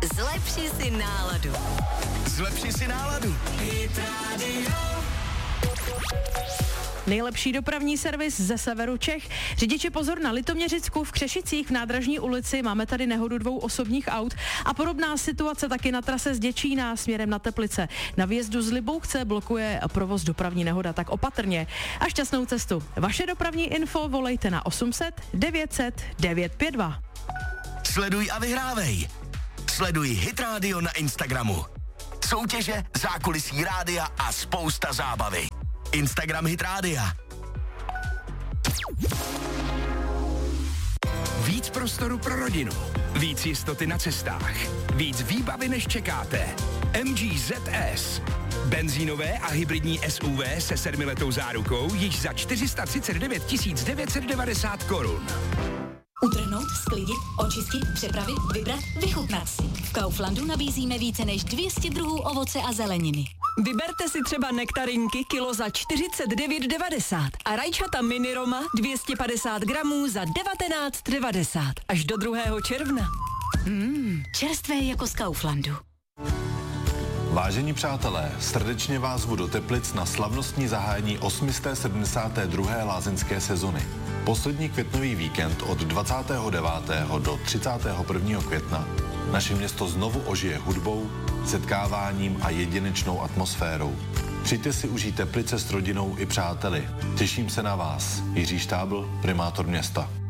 Zlepši si náladu. Zlepši si náladu. Hit Radio. Nejlepší dopravní servis ze severu Čech. Řidiči pozor na Litoměřicku, v Křešicích, v Nádražní ulici. Máme tady nehodu 2 osobních aut a podobná situace taky na trase z Děčína směrem na Teplice. Na výjezdu z Libouchce blokuje provoz dopravní nehoda, tak opatrně a šťastnou cestu. Vaše dopravní info volejte na 800 900 952. Sleduj a vyhrávej. Sleduj Hit Radio na Instagramu. Soutěže, zákulisí rádia a spousta zábavy. Instagram Hit Rádia. Víc prostoru pro rodinu. Víc jistoty na cestách. Víc výbavy, než čekáte. MG ZS. Benzínové a hybridní SUV se 7letou zárukou již za 439 990 korun. Utrhnout, sklidit, očistit, přepravit, vybrat, vychutnat si. V Kauflandu nabízíme více než 200 druhů ovoce a zeleniny. Vyberte si třeba nektarinky kilo za 49,90 a rajčata mini Roma 250 gramů za 19,90 až do 2. června. Čerstvé jako z Kauflandu. Vážení přátelé, srdečně vás zvu do Teplic na slavnostní zahájení 872. lázeňské sezony. Poslední květnový víkend od 29. do 31. května naše město znovu ožije hudbou, setkáváním a jedinečnou atmosférou. Přijďte si užít Teplice s rodinou i přáteli. Těším se na vás. Jiří Štábl, primátor města.